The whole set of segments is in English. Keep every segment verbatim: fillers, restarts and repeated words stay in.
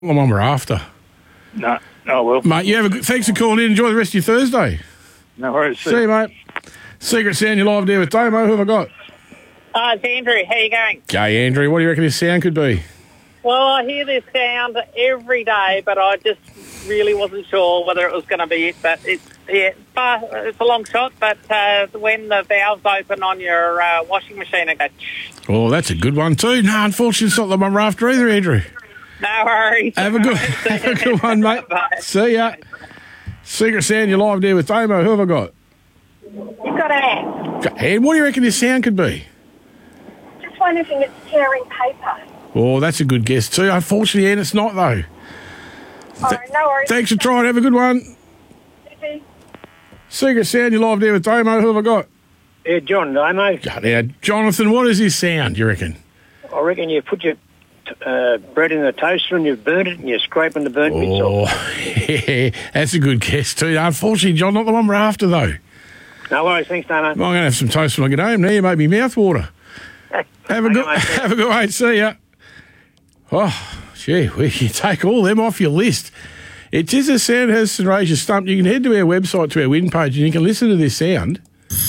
The one we're after. No, no, well. Mate, you have a good, thanks for calling in. Enjoy the rest of your Thursday. No worries. See you, mate. Secret Sound, you're live there with Damo. Who have I got? Uh, it's Andrew. How you going? G'day, Andrew. What do you reckon this sound could be? Well, I hear this sound every day, but I just really wasn't sure whether it was going to be it. But it's, yeah, but it's a long shot. But uh, when the valves open on your uh, washing machine, it goes... Oh, that's a good one too. No, unfortunately, it's not the one we're after either, Andrew. No worries. Have a good, have a good one, mate. Bye. See ya. Secret Sound, you're live there with Damo. Who have I got? You've got Anne. And what do you reckon this sound could be? Just wondering if it's tearing paper. Oh, that's a good guess too. Unfortunately, Anne, it's not though. Oh, no worries. Thanks for trying. Have a good one. Easy. Secret Sound, you're live there with Damo. Who have I got? Yeah, John, Damo. Now, Jonathan, what is this sound, you reckon? I reckon you put your uh, bread in the toaster and you burn it and you're scraping the burnt bits Oh, off. yeah, that's a good guess too. Unfortunately, John, not the one we're after though. No worries, thanks, Damo. Well, I'm going to have some toast when I get home. Now you make me mouth water. Have a good, have a good mate. See ya. Oh, gee, we you take all them off your list. It is a sound has and raise your stump. You can head to our website, to our win page, and you can listen to this sound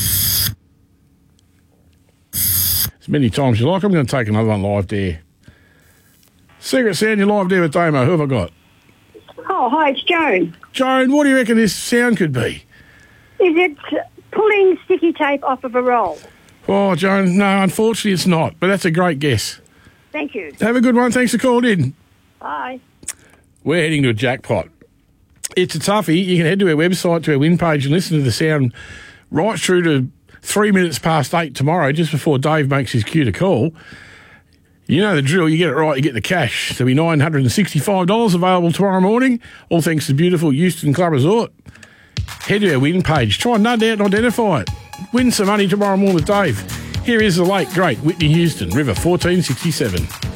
as many times as you like. I'm going to take another one live there. Secret Sound, you're live there with Damo. Who have I got? Oh, hi, it's Joan. Joan, what do you reckon this sound could be? Is it pulling sticky tape off of a roll? Oh, Joan, no, unfortunately it's not, but that's a great guess. Thank you. Have a good one. Thanks for calling in. Bye. We're heading to a jackpot. It's a toughie. You can head to our website, to our win page, and listen to the sound right through to three minutes past eight tomorrow, just before Dave makes his cue to call. You know the drill. You get it right, you get the cash. There'll be nine hundred sixty-five dollars available tomorrow morning, all thanks to beautiful Euston Club Resort. Head to our win page. Try and nudge out and identify it. Win some money tomorrow morning with Dave. Here is the late, great Whitney Houston, River fourteen sixty-seven.